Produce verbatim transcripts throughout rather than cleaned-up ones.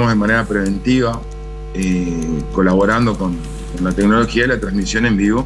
trabajamos de manera preventiva, eh, colaborando con, con la tecnología y la transmisión en vivo,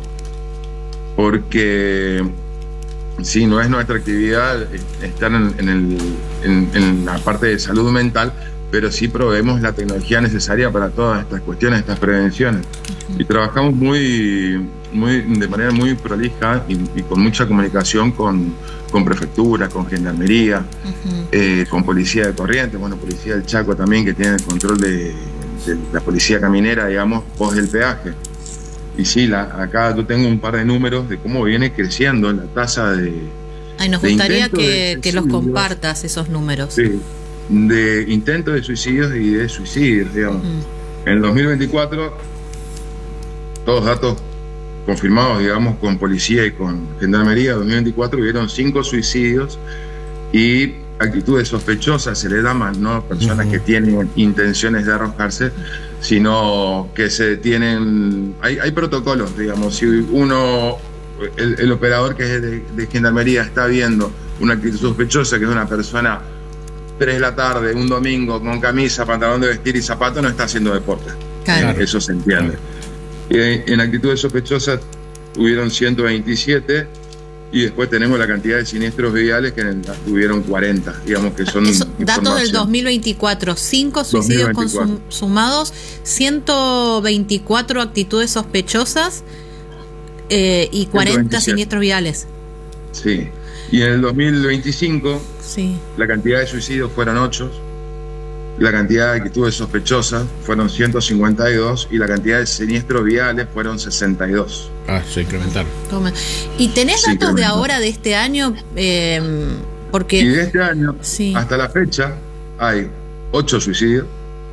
porque sí, no es nuestra actividad estar en, en, el, en, en la parte de salud mental, pero sí proveemos la tecnología necesaria para todas estas cuestiones, estas prevenciones. Uh-huh. Y trabajamos muy, muy, de manera muy prolija y, y con mucha comunicación con, con prefectura, con gendarmería, uh-huh. eh, con policía de Corrientes, bueno, policía del Chaco también, que tiene el control de, de la policía caminera, digamos, post del peaje. Y sí, la, acá yo tengo un par de números de cómo viene creciendo la tasa de... Ay, nos de gustaría que, de que los compartas, esos números. Sí, de intentos de suicidios y de suicidios, digamos. Uh-huh. En el dos mil veinticuatro, todos datos confirmados, digamos, con policía y con gendarmería, en dos mil veinticuatro hubieron cinco suicidios y actitudes sospechosas, se le llaman, no personas uh-huh. que tienen intenciones de arrojarse, sino que se detienen. Hay, hay protocolos, digamos. Si uno, el, el operador que es de, de gendarmería está viendo una actitud sospechosa, que es una persona tres de la tarde, un domingo, con camisa, pantalón de vestir y zapatos, no está haciendo deporte. Claro. Eso se entiende. Claro. En actitudes sospechosas hubieron ciento veintisiete y después tenemos la cantidad de siniestros viales que hubieron cuarenta, digamos que son... Eso, datos del dos mil veinticuatro, cinco suicidios consum, sumados, ciento veinticuatro actitudes sospechosas eh, y cuarenta ciento veintisiete siniestros viales. Sí. Y en el dos mil veinticinco, sí. la cantidad de suicidios fueron ocho, la cantidad de actitudes sospechosas fueron ciento cincuenta y dos y la cantidad de siniestros viales fueron sesenta y dos. Ah, se incrementaron. Toma. ¿Y tenés se datos de ahora, de este año? Eh, porque... Y de este año, sí. hasta la fecha, hay ocho suicidios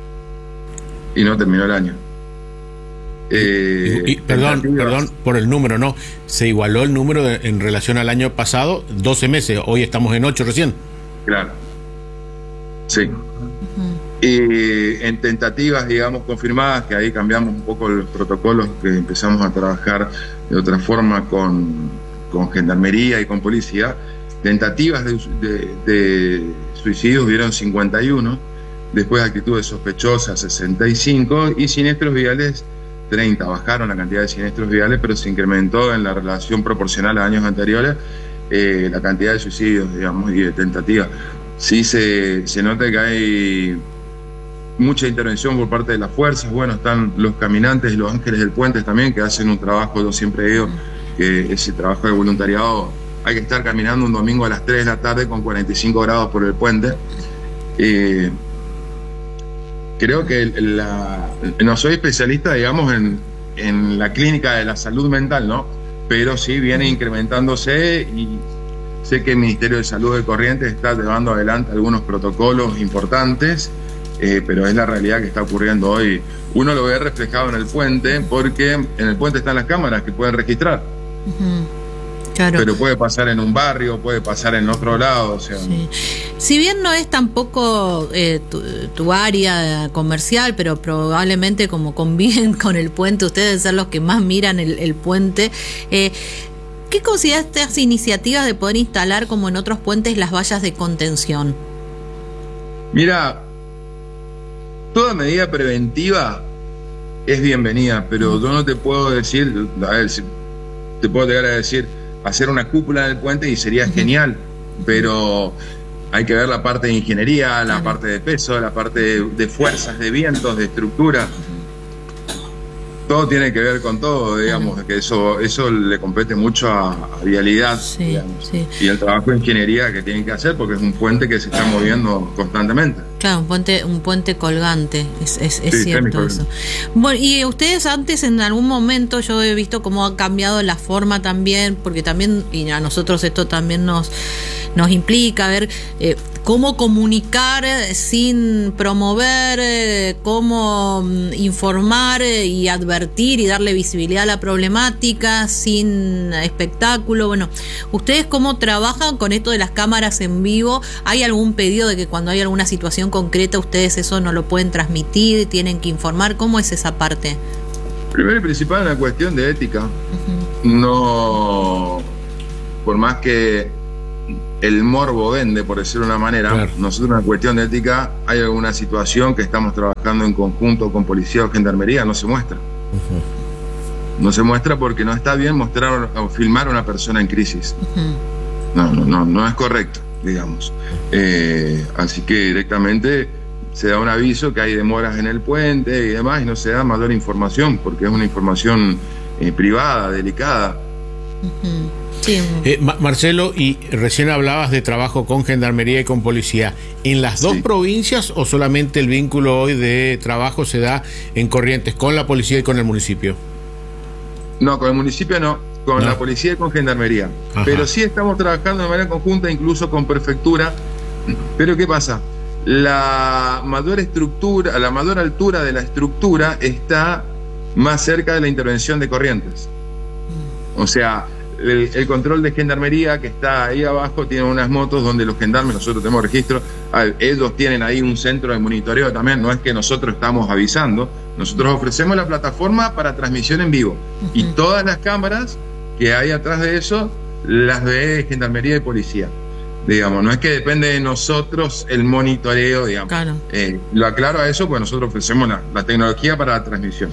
y no terminó el año. Eh, y, y, perdón, perdón por el número, ¿no? Se igualó el número de, en relación al año pasado, doce meses, hoy estamos en ocho recién. Claro. Sí. Uh-huh. Y en tentativas, digamos, confirmadas, que ahí cambiamos un poco los protocolos, que empezamos a trabajar de otra forma con, con gendarmería y con policía, tentativas de, de, de suicidios hubieron cincuenta y uno, después actitudes sospechosas sesenta y cinco y siniestros viales treinta. Bajaron la cantidad de siniestros viales, pero se incrementó en la relación proporcional a años anteriores eh, la cantidad de suicidios, digamos, y de tentativas. Sí se, se nota que hay mucha intervención por parte de las fuerzas. Bueno, están los caminantes y los ángeles del puente también, que hacen un trabajo, yo siempre digo que ese trabajo de voluntariado, hay que estar caminando un domingo a las tres de la tarde con cuarenta y cinco grados por el puente. Eh, Creo que la, no soy especialista, digamos, en, en la clínica de la salud mental, ¿no? Pero sí viene incrementándose y sé que el Ministerio de Salud de Corrientes está llevando adelante algunos protocolos importantes, eh, pero es la realidad que está ocurriendo hoy. Uno lo ve reflejado en el puente, porque en el puente están las cámaras que pueden registrar. Uh-huh. Claro. Pero puede pasar en un barrio, puede pasar en otro lado, o sea. Sí. Si bien no es tampoco eh, tu, tu área comercial, pero probablemente como conviven con el puente, ustedes deben ser los que más miran el, el puente. Eh, ¿Qué consideras estas iniciativas de poder instalar, como en otros puentes, las vallas de contención? Mira, toda medida preventiva es bienvenida, pero yo no te puedo decir, a ver, te puedo llegar a decir hacer una cúpula del puente y sería genial, pero hay que ver la parte de ingeniería, la parte de peso, la parte de, de fuerzas, de vientos, de estructura. Todo tiene que ver con todo, digamos, que eso eso le compete mucho a, a vialidad, sí, digamos, sí. Y el trabajo de ingeniería que tienen que hacer, porque es un puente que se está moviendo constantemente. Claro, un puente un puente colgante, es, es, es sí, cierto eso. Bueno, y ustedes antes, en algún momento, yo he visto cómo ha cambiado la forma también, porque también, y a nosotros esto también nos, nos implica ver eh, cómo comunicar sin promover, eh, cómo um, informar y advertir y darle visibilidad a la problemática sin espectáculo. Bueno, ¿ustedes cómo trabajan con esto de las cámaras en vivo? ¿Hay algún pedido de que cuando hay alguna situación concreta ustedes eso no lo pueden transmitir, tienen que informar? ¿Cómo es esa parte? Primero y principal, una cuestión de ética. Uh-huh. No, por más que el morbo vende, por decirlo de una manera. Claro. Nosotros en la cuestión de ética hay alguna situación que estamos trabajando en conjunto con policía o gendarmería, no se muestra. Uh-huh. No se muestra porque no está bien mostrar o filmar a una persona en crisis. Uh-huh. No, no, no, no es correcto, digamos. Eh, así que directamente se da un aviso que hay demoras en el puente y demás, y no se da mayor información porque es una información eh, privada, delicada. Uh-huh. Sí. Eh, Ma- Marcelo, y recién hablabas de trabajo con gendarmería y con policía. ¿En las dos sí. provincias o solamente el vínculo hoy de trabajo se da en Corrientes con la policía y con el municipio? No, con el municipio no, con no. la policía y con gendarmería. Ajá. Pero sí estamos trabajando de manera conjunta, incluso con prefectura. Pero ¿qué pasa? La mayor estructura, la mayor altura de la estructura está más cerca de la intervención de Corrientes. O sea, el, el control de gendarmería que está ahí abajo tiene unas motos donde los gendarmes, nosotros tenemos registro, ellos tienen ahí un centro de monitoreo también, no es que nosotros estamos avisando, nosotros ofrecemos la plataforma para transmisión en vivo. Uh-huh. Y todas las cámaras que hay atrás de eso, las de gendarmería y policía. Digamos, no es que depende de nosotros el monitoreo, digamos. Claro. Eh, lo aclaro a eso porque nosotros ofrecemos la, la tecnología para la transmisión.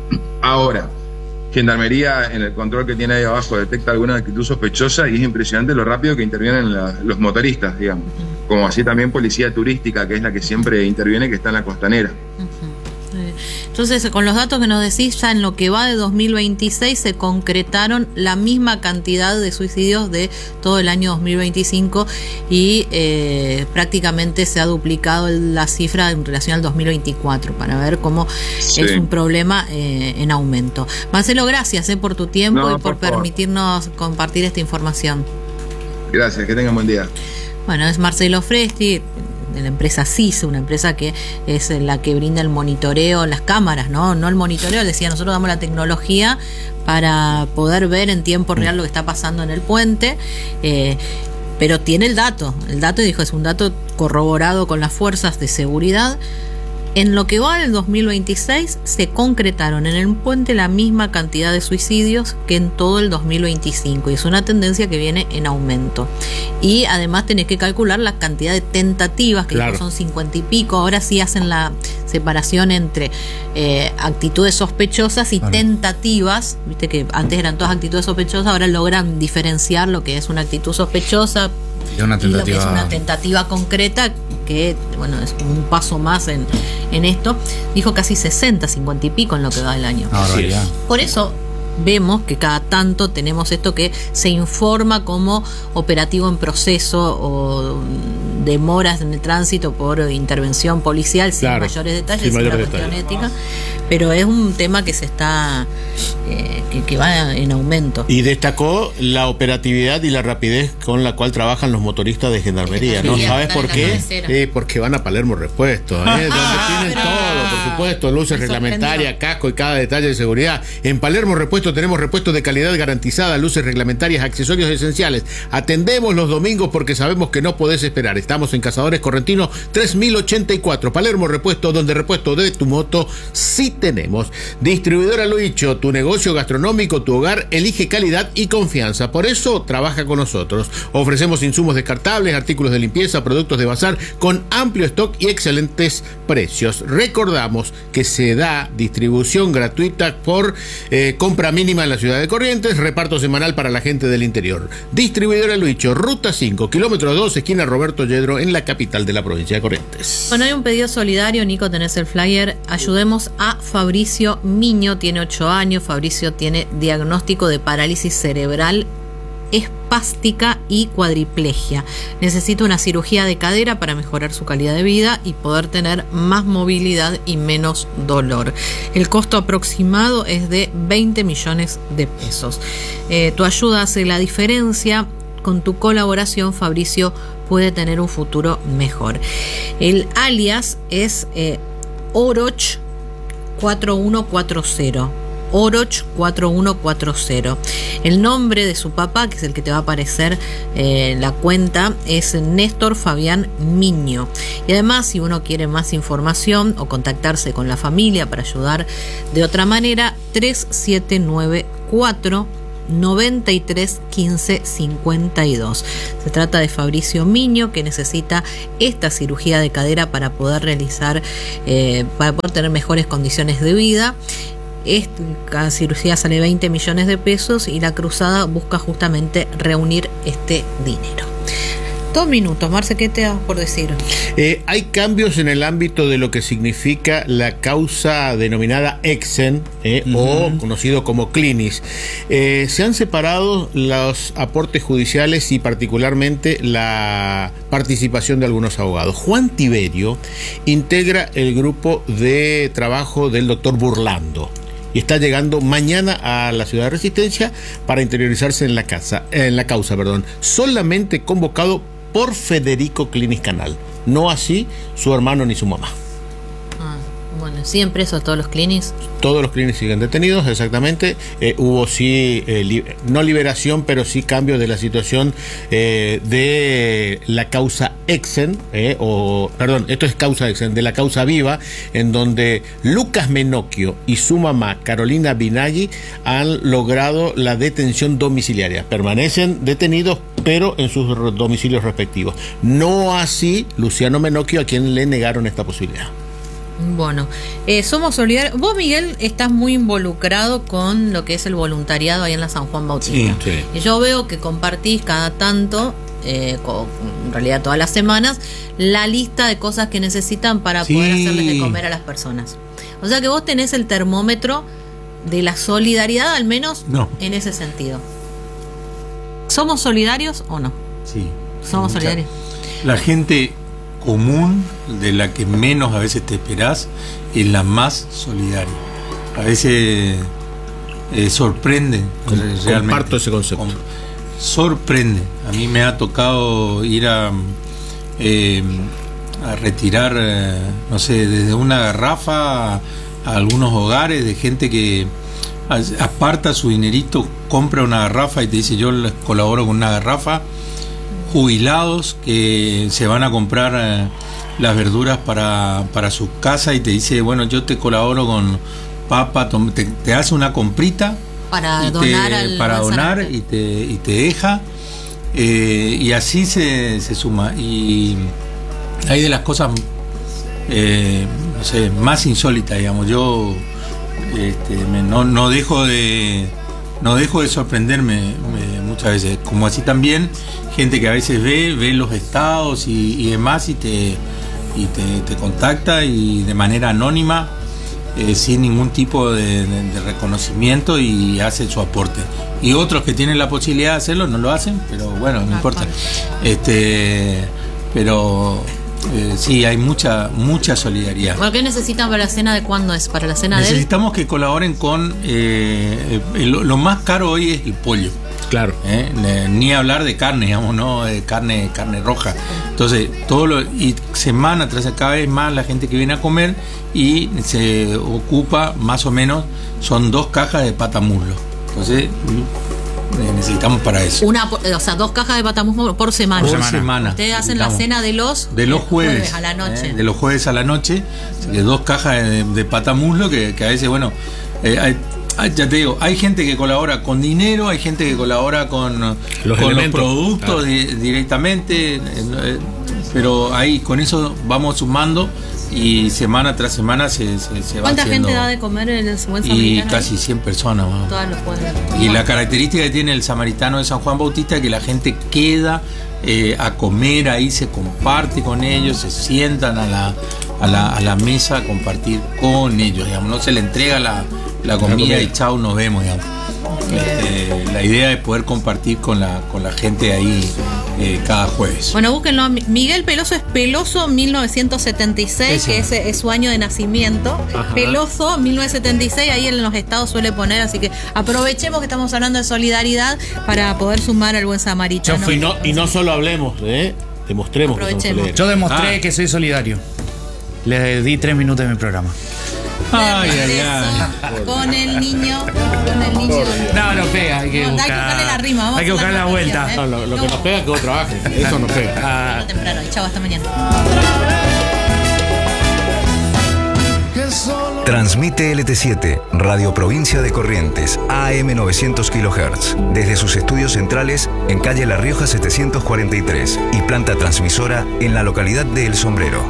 Ahora, gendarmería en el control que tiene ahí abajo detecta alguna actitud sospechosa y es impresionante lo rápido que intervienen la, los motoristas, digamos. Uh-huh. Como así también policía turística, que es la que siempre interviene, que está en la costanera. Uh-huh. Entonces, con los datos que nos decís, ya en lo que va de dos mil veintiséis se concretaron la misma cantidad de suicidios de todo el año dos mil veinticinco y eh, prácticamente se ha duplicado la cifra en relación al dos mil veinticuatro para ver cómo sí. es un problema eh, en aumento. Marcelo, gracias eh, por tu tiempo no, y por, por permitirnos compartir esta información. Gracias, que tengan buen día. Bueno, es Marcelo Fresti, de la empresa C I S, una empresa que es la que brinda el monitoreo, las cámaras, no no el monitoreo, decía, nosotros damos la tecnología para poder ver en tiempo real lo que está pasando en el puente, eh, pero tiene el dato, el dato, dijo, es un dato corroborado con las fuerzas de seguridad. En lo que va del dos mil veintiséis se concretaron en el puente la misma cantidad de suicidios que en todo el dos mil veinticinco y es una tendencia que viene en aumento. Y además tenés que calcular la cantidad de tentativas, que claro. son cincuenta y pico, ahora sí hacen la separación entre eh, actitudes sospechosas y vale. tentativas, viste que antes eran todas actitudes sospechosas, ahora logran diferenciar lo que es una actitud sospechosa y, una tentativa... y lo que es una tentativa concreta, que bueno, es un paso más en, en esto. Dijo casi sesenta, cincuenta y pico en lo que va del año. Ah, sí. Por eso vemos que cada tanto tenemos esto que se informa como operativo en proceso o demoras en el tránsito por intervención policial, sin claro, mayores detalles, sin mayor cuestión detalle. ética, pero es un tema que se está eh, que, que va en aumento. Y destacó la operatividad y la rapidez con la cual trabajan los motoristas de gendarmería, ¿no? ¿Sabes por qué? Sí, porque van a Palermo Repuestos, ¿eh? donde tienen pero... todo, por supuesto, luces reglamentarias, casco y cada detalle de seguridad. En Palermo Repuestos tenemos repuestos de calidad garantizada, luces reglamentarias, accesorios esenciales. Atendemos los domingos porque sabemos que no podés esperar. Estamos en Cazadores Correntino tres mil ochenta y cuatro, Palermo Repuestos, donde repuesto de tu moto sí tenemos. Distribuidora Luicho, tu negocio gastronómico, tu hogar, elige calidad y confianza. Por eso trabaja con nosotros. Ofrecemos insumos descartables, artículos de limpieza, productos de bazar con amplio stock y excelentes precios. Recordamos que se da distribución gratuita por eh, compra mínima en la ciudad de Corrientes, reparto semanal para la gente del interior. Distribuidora Luicho, ruta cinco, kilómetro dos, esquina Roberto Yedro, en la capital de la provincia de Corrientes. Bueno, hay un pedido solidario, Nico, tenés el flyer. Ayudemos a Fabricio Miño, tiene ocho años. Fabricio tiene diagnóstico de parálisis cerebral espástica y cuadriplegia. Necesita una cirugía de cadera para mejorar su calidad de vida y poder tener más movilidad y menos dolor. El costo aproximado es de veinte millones de pesos. Eh, tu ayuda hace la diferencia. Con tu colaboración, Fabricio puede tener un futuro mejor. El alias es eh, Oroch cuatro uno cuatro cero. Oroch cuatro uno cuatro cero. El nombre de su papá, que es el que te va a aparecer eh, la cuenta, es Néstor Fabián Miño. Y además, si uno quiere más información o contactarse con la familia para ayudar de otra manera, tres siete nueve cuatro noventa y tres quince cincuenta y dos. Se trata de Fabricio Miño, que necesita esta cirugía de cadera para poder realizar, eh, para poder tener mejores condiciones de vida. Esta cirugía sale veinte millones de pesos y la cruzada busca justamente reunir este dinero. Dos minutos, Marce, ¿qué te das por decir? Eh, hay cambios en el ámbito de lo que significa la causa denominada Exen, eh, uh-huh. o conocido como Clinis. Eh, se han separado los aportes judiciales y particularmente la participación de algunos abogados. Juan Tiberio integra el grupo de trabajo del doctor Burlando y está llegando mañana a la ciudad de Resistencia para interiorizarse en la casa, en la causa, perdón, solamente convocado por Federico Clinis Canal, no así su hermano ni su mamá. Ah, bueno, ¿siguen presos todos los Clinis? Todos los Clinis siguen detenidos, exactamente. Eh, hubo sí, eh, li- no liberación, pero sí cambio de la situación eh, de la causa Exen, eh, o perdón, esto es causa Exen, de la causa Viva, en donde Lucas Menocchio y su mamá Carolina Binaghi han logrado la detención domiciliaria. Permanecen detenidos, pero en sus domicilios respectivos. No así Luciano Menocchio, a quien le negaron esta posibilidad. Bueno, eh, somos solidarios. Vos, Miguel, estás muy involucrado con lo que es el voluntariado ahí en la San Juan Bautista. Sí, sí. Y yo veo que compartís cada tanto, eh, con, en realidad todas las semanas, la lista de cosas que necesitan para sí. poder hacerles de comer a las personas. O sea que vos tenés el termómetro de la solidaridad, al menos no. en ese sentido. ¿Somos solidarios o no? Sí. Somos mucha, solidarios. La gente común, de la que menos a veces te esperás, es la más solidaria. A veces eh, sorprende. Com- realmente. Comparto ese concepto. Com- sorprende. A mí me ha tocado ir a, eh, a retirar, eh, no sé, desde una garrafa a, a algunos hogares de gente que aparta su dinerito, compra una garrafa y te dice: yo les colaboro con una garrafa. Jubilados que se van a comprar eh, las verduras para, para su casa y te dice: bueno, yo te colaboro con papa, te, te hace una comprita para y donar, te, al para donar y te, y te deja, eh, y así se, se suma. Y hay de las cosas eh, no sé, más insólitas, digamos. Yo este, me, no, no dejo de no dejo de sorprenderme me, muchas veces, como así también gente que a veces ve ve los estados y, y demás y te y te, te contacta y de manera anónima, eh, sin ningún tipo de, de, de reconocimiento, y hace su aporte. Y otros que tienen la posibilidad de hacerlo no lo hacen, pero bueno, no importa. Este, pero Eh, sí, hay mucha mucha solidaridad. Bueno, ¿qué necesitan para la cena de cuándo es? ¿Para la cena de Necesitamos que colaboren con eh, el, lo más caro hoy es el pollo. Claro. Eh, ni hablar de carne, digamos, no de carne carne roja. Entonces, todo lo y semana tras cada vez más la gente que viene a comer, y se ocupa más o menos, son dos cajas de pata muslo. Entonces, necesitamos para eso. Una, o sea, dos cajas de patamuslo por semana. Por semana. Ustedes hacen la cena de los de los jueves, jueves a la noche. Eh, de los jueves a la noche, de dos cajas de, de patamuslo que, que a veces, bueno, eh, hay, hay, ya te digo, hay gente que colabora con dinero, hay gente que colabora con los, con los productos, claro, di, directamente, eh, pero ahí con eso vamos sumando. Y semana tras semana se, se, se va ¿Cuánta haciendo, gente da de comer en el buen y samaritano? Casi cien personas. ¿No? Todas los jueves. Y la característica que tiene el samaritano de San Juan Bautista es que la gente queda eh, a comer ahí, se comparte con ellos, se sientan a la, a la, a la mesa a compartir con ellos, digamos. No se le entrega la, la comida y chau, nos vemos, digamos. Este, la idea es poder compartir con la con la gente ahí eh, cada jueves. Bueno, búsquenlo. Miguel Peloso es Peloso mil novecientos setenta y seis, Ese. que es, es su año de nacimiento. Ajá. Peloso mil novecientos setenta y seis, ahí en los estados suele poner, así que aprovechemos que estamos hablando de solidaridad para poder sumar al buen samaritano. Yo fui, no, y no solo hablemos, ¿eh? demostremos que somos solidarios. Yo demostré ah. que soy solidario. Le di tres minutos de mi programa. Ay, ay, ay. Con el niño, con el niño. No, no pega, hay que no, buscar. Hay que buscarle la rima, vamos hay que buscar la vuelta. ¿eh? No, lo, lo no. que nos pega es que vos trabajes. Eso nos pega. Ah. Temprano. Chao, hasta mañana. Que solo Transmite L T siete, Radio Provincia de Corrientes, A M novecientos kilohertz, desde sus estudios centrales en calle La Rioja setecientos cuarenta y tres y planta transmisora en la localidad de El Sombrero.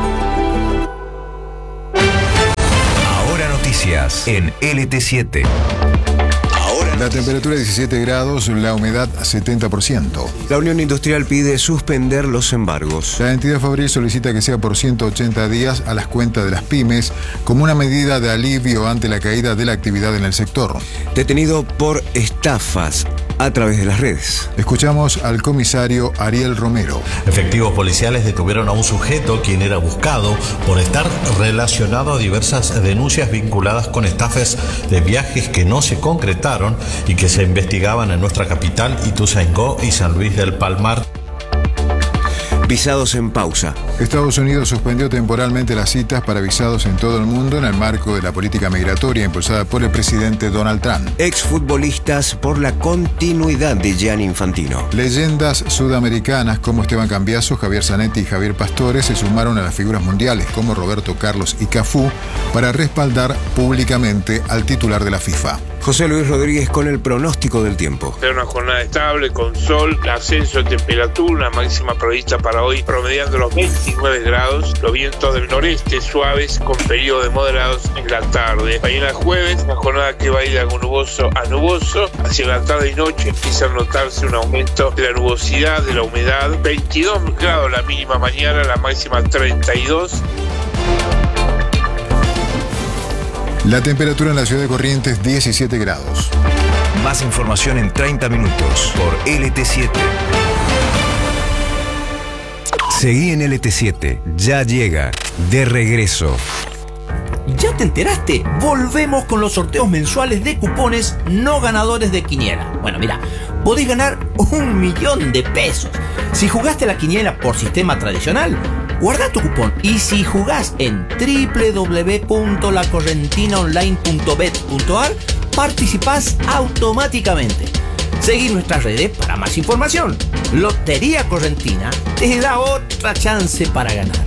Ahora noticias en L T siete. La temperatura diecisiete grados, la humedad setenta por ciento. La Unión Industrial pide suspender los embargos. La entidad fabril solicita que sea por ciento ochenta días a las cuentas de las pymes como una medida de alivio ante la caída de la actividad en el sector. Detenido por estafas a través de las redes. Escuchamos al comisario Ariel Romero. Efectivos policiales detuvieron a un sujeto quien era buscado por estar relacionado a diversas denuncias vinculadas con estafas de viajes que no se concretaron y que se investigaban en nuestra capital, Ituzaingó y San Luis del Palmar. Visados en pausa. Estados Unidos suspendió temporalmente las citas para visados en todo el mundo en el marco de la política migratoria impulsada por el presidente Donald Trump. Exfutbolistas por la continuidad de Gianni Infantino. Leyendas sudamericanas como Esteban Cambiaso, Javier Zanetti y Javier Pastore se sumaron a las figuras mundiales como Roberto Carlos y Cafú para respaldar públicamente al titular de la FIFA. José Luis Rodríguez con el pronóstico del tiempo. Será una jornada estable con sol, ascenso de temperatura, una máxima prevista para hoy promediando los veintinueve grados, los vientos del noreste suaves con periodos de moderados en la tarde. Mañana jueves, una jornada que va a ir de algo nuboso a nuboso. Hacia la tarde y noche empieza a notarse un aumento de la nubosidad, de la humedad. veintidós grados la mínima mañana, la máxima treinta y dos. La temperatura en la ciudad de Corrientes, diecisiete grados. Más información en treinta minutos por L T siete. Seguí en L T siete. Ya llega. De regreso. ¿Ya te enteraste? Volvemos con los sorteos mensuales de cupones no ganadores de quiniela. Bueno, mira, podés ganar un millón de pesos. Si jugaste la quiniela por sistema tradicional, guarda tu cupón. Y si jugás en doble u doble u doble u punto la correntina online punto bet punto a r, participás automáticamente. Seguí nuestras redes para más información. Lotería Correntina te da otra chance para ganar.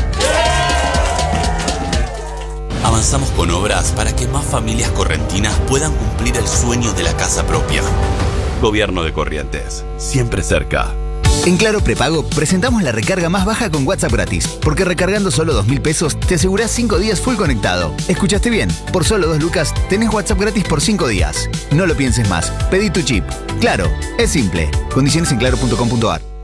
Avanzamos con obras para que más familias correntinas puedan cumplir el sueño de la casa propia. Gobierno de Corrientes, siempre cerca. En Claro Prepago presentamos la recarga más baja con WhatsApp gratis, porque recargando solo dos mil pesos te asegurás cinco días full conectado. ¿Escuchaste bien? Por solo dos lucas tenés WhatsApp gratis por cinco días. No lo pienses más, pedí tu chip. Claro, es simple. Condiciones en claro punto com punto a r.